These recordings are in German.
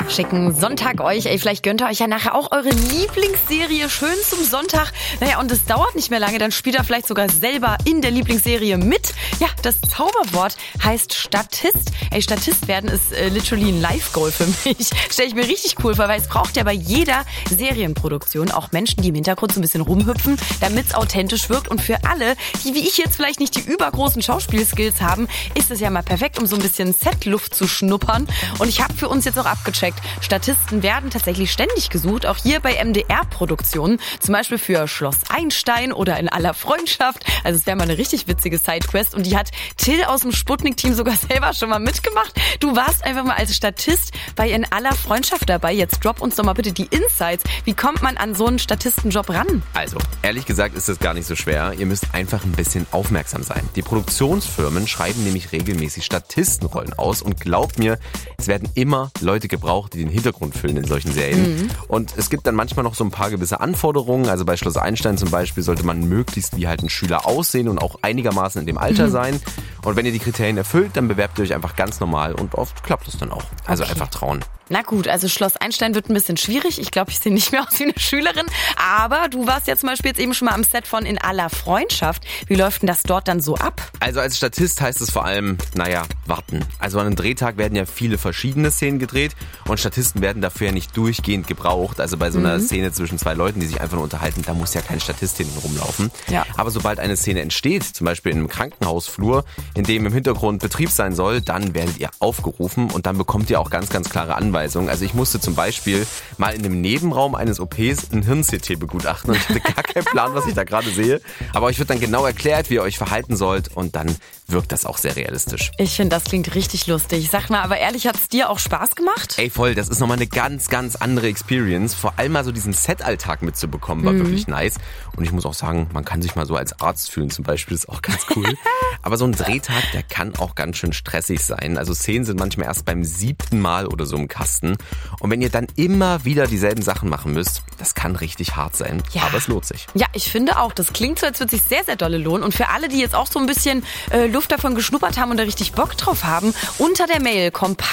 Schicken Sonntag euch. Vielleicht gönnt ihr euch ja nachher auch eure Lieblingsserie schön zum Sonntag. Naja, und es dauert nicht mehr lange, dann spielt ihr vielleicht sogar selber in der Lieblingsserie mit. Ja, das Zauberwort heißt Statist. Statist werden ist literally ein Live-Goal für mich. Stelle ich mir richtig cool vor, weil es braucht ja bei jeder Serienproduktion auch Menschen, die im Hintergrund so ein bisschen rumhüpfen, damit es authentisch wirkt. Und für alle, die wie ich jetzt vielleicht nicht die übergroßen Schauspielskills haben, ist es ja mal perfekt, um so ein bisschen Setluft zu schnuppern. Und ich habe für uns jetzt auch abgecheckt. Statisten werden tatsächlich ständig gesucht, auch hier bei MDR-Produktionen. Zum Beispiel für Schloss Einstein oder In aller Freundschaft. Also es wäre mal eine richtig witzige Sidequest. Und die hat Till aus dem Sputnik-Team sogar selber schon mal mitgemacht. Du warst einfach mal als Statist bei In aller Freundschaft dabei. Jetzt drop uns doch mal bitte die Insights. Wie kommt man an so einen Statistenjob ran? Also, ehrlich gesagt ist das gar nicht so schwer. Ihr müsst einfach ein bisschen aufmerksam sein. Die Produktionsfirmen schreiben nämlich regelmäßig Statistenrollen aus. Und glaubt mir, es werden immer Leute gebraucht, die den Hintergrund füllen in solchen Serien. Und es gibt dann manchmal noch so ein paar gewisse Anforderungen. Also bei Schloss Einstein zum Beispiel sollte man möglichst wie halt ein Schüler aussehen und auch einigermaßen in dem Alter sein. Und wenn ihr die Kriterien erfüllt, dann bewerbt ihr euch einfach ganz normal und oft klappt es dann auch. Also einfach trauen. Na gut, also Schloss Einstein wird ein bisschen schwierig. Ich glaube, ich sehe nicht mehr aus wie eine Schülerin. Aber du warst ja zum Beispiel jetzt eben schon mal am Set von In aller Freundschaft. Wie läuft denn das dort dann so ab? Also als Statist heißt es vor allem, warten. Also an einem Drehtag werden ja viele verschiedene Szenen gedreht und Statisten werden dafür ja nicht durchgehend gebraucht. Also bei so einer Szene zwischen zwei Leuten, die sich einfach nur unterhalten, da muss ja kein Statist hinten rumlaufen. Ja. Aber sobald eine Szene entsteht, zum Beispiel in einem Krankenhausflur, in dem im Hintergrund Betrieb sein soll, dann werdet ihr aufgerufen und dann bekommt ihr auch ganz, ganz klare Anweisungen. Also ich musste zum Beispiel mal in dem Nebenraum eines OPs ein Hirn-CT begutachten und ich hatte gar keinen Plan, was ich da gerade sehe. Aber euch wird dann genau erklärt, wie ihr euch verhalten sollt und dann wirkt das auch sehr realistisch. Ich finde, das klingt richtig lustig. Sag mal, aber ehrlich, hat es dir auch Spaß gemacht? Ey, voll. Das ist nochmal eine ganz, ganz andere Experience. Vor allem mal so diesen Set-Alltag mitzubekommen, war wirklich nice. Und ich muss auch sagen, man kann sich mal so als Arzt fühlen zum Beispiel, ist auch ganz cool. Aber so ein Drehtag, der kann auch ganz schön stressig sein. Also Szenen sind manchmal erst beim 7. Mal oder so im Kasten. Und wenn ihr dann immer wieder dieselben Sachen machen müsst, das kann richtig hart sein. Ja. Aber es lohnt sich. Ja, ich finde auch. Das klingt so, als würde sich sehr, sehr dolle lohnen. Und für alle, die jetzt auch so ein bisschen Luft davon geschnuppert haben und da richtig Bock drauf haben, unter der Mail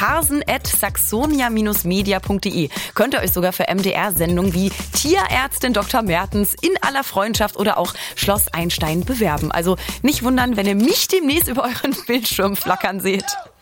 komparsen@saxonia-media.de könnt ihr euch sogar für MDR-Sendungen wie Tierärztin Dr. Mertens, In aller Freundschaft oder auch Schloss Einstein bewerben. Also nicht wundern, wenn ihr mich demnächst über euren Bildschirm flackern seht.